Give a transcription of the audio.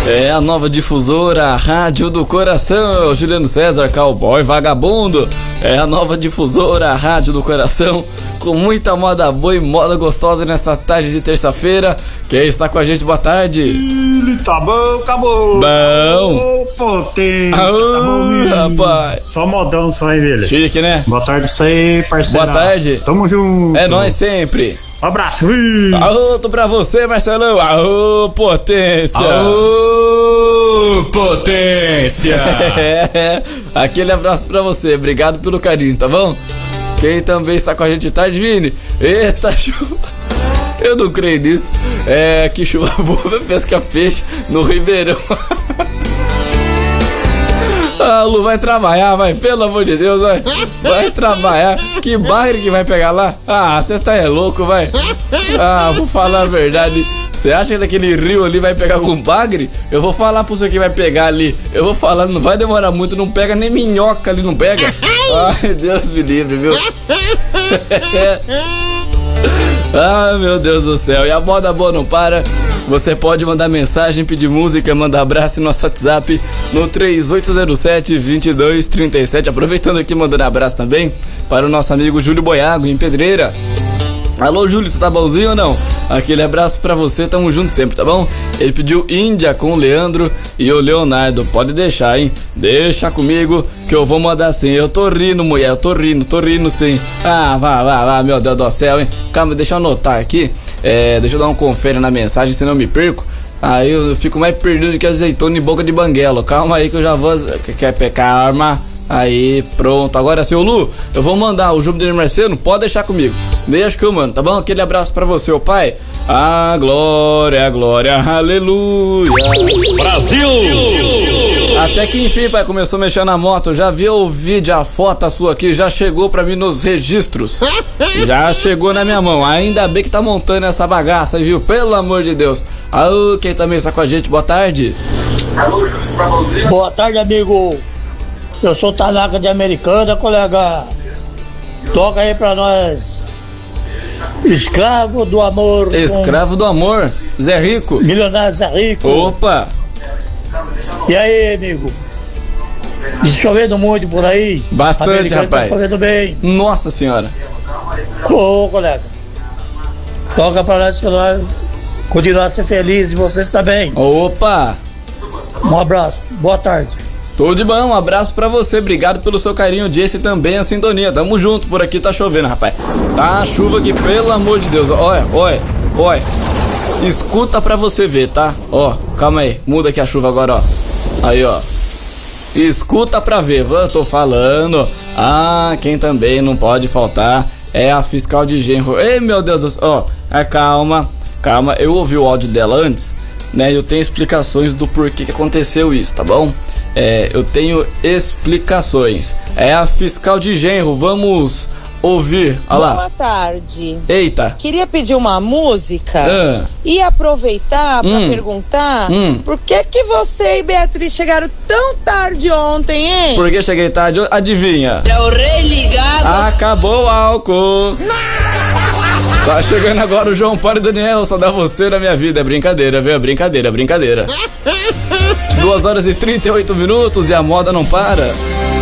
É a nova difusora, a Rádio do Coração. Juliano César, cowboy vagabundo. É a nova difusora, a Rádio do Coração, com muita moda boa e moda gostosa nessa tarde de terça-feira. Quem está com a gente, boa tarde. Tá bom, acabou. Bom. Potência. Aô, rapaz. Só modão, só aí, velho. Chique, né? Boa tarde pra você, parceiro. Boa tarde. Tamo junto. É nóis sempre. Um abraço. Aô, pra você, Marcelão. Aô, potência. Aô, potência. Aquele abraço pra você. Obrigado pelo carinho, tá bom? Quem também está com a gente tarde, Vini? Eita, chuva. Eu não creio nisso. É, que chuva boa, pesca peixe no Ribeirão. Ah, Lu, vai trabalhar, vai, pelo amor de Deus, vai. Vai trabalhar. Que bagre que vai pegar lá? Ah, você tá louco, vai. Ah, vou falar a verdade. Você acha que daquele rio ali vai pegar com bagre? Eu vou falar pro você que vai pegar ali. Eu vou falar, não vai demorar muito, não pega nem minhoca ali, não pega. Ai, Deus me livre, viu? Ah, meu Deus do céu. E a moda boa não para. Você pode mandar mensagem, pedir música, mandar abraço no nosso WhatsApp no 3807-2237. Aproveitando aqui, mandando abraço também para o nosso amigo Júlio Boiago, em Pedreira. Alô, Júlio, você tá bonzinho ou não? Aquele abraço pra você, tamo junto sempre, tá bom? Ele pediu Índia com o Leandro e o Leonardo. Pode deixar, hein? Deixa comigo que eu vou mandar sim. Eu tô rindo, mulher, eu tô rindo sim. Ah, vá, meu Deus do céu, hein? Calma, deixa eu anotar aqui. Deixa eu dar um confere na mensagem, senão eu me perco. Aí eu fico mais perdido que azeitona em boca de banguela. Calma aí que eu já vou... Quer pegar arma? Aí, pronto. Agora sim, ô Lu, eu vou mandar o Júlio Marcelo, pode deixar comigo. Deixa que eu mando, tá bom? Aquele abraço pra você, ô pai. A glória, aleluia. Brasil! Até que enfim, pai, começou a mexer na moto. Já vi o vídeo, a foto sua aqui, já chegou pra mim nos registros. Já chegou na minha mão. Ainda bem que tá montando essa bagaça, viu? Pelo amor de Deus. Alô, quem também está com a gente, boa tarde. Alô, Júlio, você tá bonzinho? Boa tarde, amigo. Eu sou Tanaka de Americana, colega. Toca aí pra nós. Escravo do Amor. Escravo do Amor, Zé Rico. Milionário Zé Rico. Opa. E aí, amigo? E chovendo muito por aí? Bastante, rapaz. Tá chovendo bem. Nossa senhora. Ô, colega. Toca pra nós que nós continuar a ser feliz e vocês também. Opa. Um abraço. Boa tarde. Tudo de bom, um abraço pra você, obrigado pelo seu carinho, Jesse, também a sintonia, tamo junto, por aqui tá chovendo, rapaz, tá a chuva aqui, pelo amor de Deus, olha, escuta pra você ver, tá, ó, calma aí, muda aqui a chuva agora, ó, aí, ó, escuta pra ver, eu tô falando, quem também não pode faltar é a fiscal de genro, ei, meu Deus do céu, ó, calma, eu ouvi o áudio dela antes, né, eu tenho explicações do porquê que aconteceu isso, tá bom? Eu tenho explicações. É a fiscal de genro, vamos ouvir. Olha lá. Boa tarde. Eita. Queria pedir uma música e aproveitar pra perguntar por que você e Beatriz chegaram tão tarde ontem, hein? Por que cheguei tarde? Adivinha? É o rei ligado. Acabou o álcool. Tá chegando agora o João Paulo e Daniel, só dá você na minha vida. É brincadeira, viu? Brincadeira. 2 horas e 38 minutos e a moda não para.